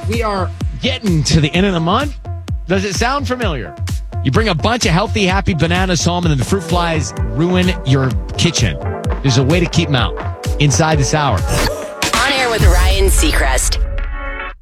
We are getting to the end of the month. Does it sound familiar? You bring a bunch of healthy, happy bananas home, and then the fruit flies ruin your kitchen. There's a way to keep them out inside the sour. On air with Ryan Seacrest.